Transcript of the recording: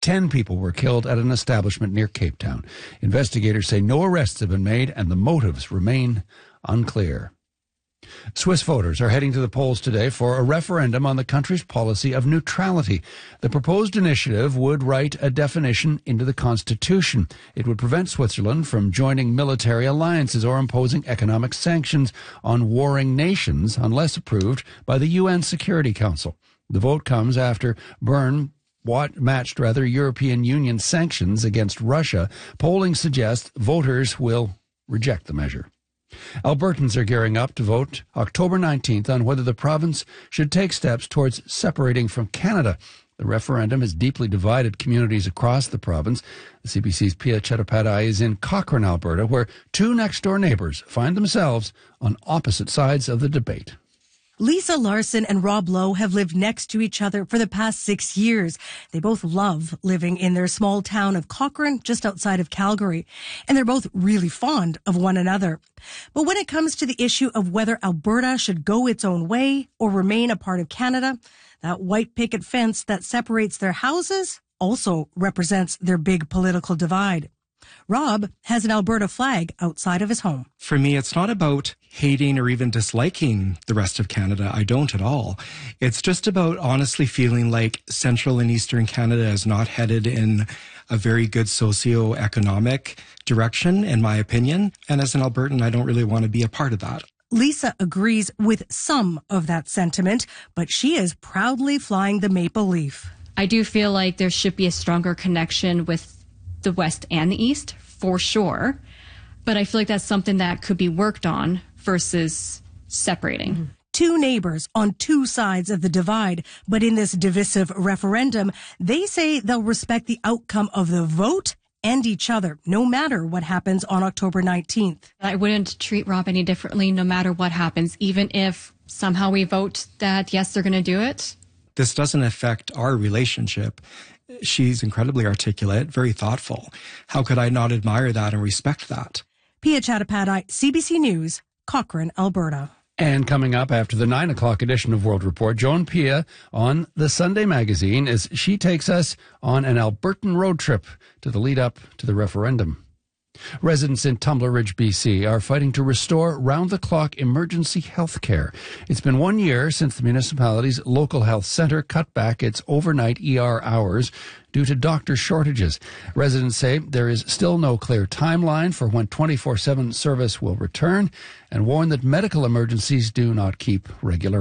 10 people were killed at an establishment near Cape Town. Investigators say no arrests have been made and the motives remain unclear. Swiss voters are heading to the polls today for a referendum on the country's policy of neutrality. The proposed initiative would write a definition into the constitution. It would prevent Switzerland from joining military alliances or imposing economic sanctions on warring nations unless approved by the UN Security Council. The vote comes after Bern matched European Union sanctions against Russia. Polling suggests voters will reject the measure. Albertans are gearing up to vote October 19th on whether the province should take steps towards separating from Canada. The referendum has deeply divided communities across the province. The CBC's Pia Chattopadhyay is in Cochrane, Alberta, where two next-door neighbours find themselves on opposite sides of the debate. Lisa Larson and Rob Lowe have lived next to each other for the past 6 years. They both love living in their small town of Cochrane, just outside of Calgary. And they're both really fond of one another. But when it comes to the issue of whether Alberta should go its own way or remain a part of Canada, that white picket fence that separates their houses also represents their big political divide. Rob has an Alberta flag outside of his home. For me, it's not about hating or even disliking the rest of Canada. I don't at all. It's just about honestly feeling like Central and Eastern Canada is not headed in a very good socio-economic direction, in my opinion. And as an Albertan, I don't really want to be a part of that. Lisa agrees with some of that sentiment, but she is proudly flying the maple leaf. I do feel like there should be a stronger connection with the West and the East, for sure. But I feel like that's something that could be worked on versus separating. Mm-hmm. Two neighbors on two sides of the divide, but in this divisive referendum, they say they'll respect the outcome of the vote and each other, no matter what happens on October 19th. I wouldn't treat Rob any differently no matter what happens, even if somehow we vote that, yes, they're going to do it. This doesn't affect our relationship. She's incredibly articulate, very thoughtful. How could I not admire that and respect that? Pia Chattopadhyay, CBC News, Cochrane, Alberta. And coming up after the 9 o'clock edition of World Report, Joan Pia on the Sunday Magazine as she takes us on an Albertan road trip to the lead up to the referendum. Residents in Tumbler Ridge, BC are fighting to restore round-the-clock emergency health care. It's been 1 year since the municipality's local health centre cut back its overnight ER hours due to doctor shortages. Residents say there is still no clear timeline for when 24/7 service will return and warn that medical emergencies do not keep regular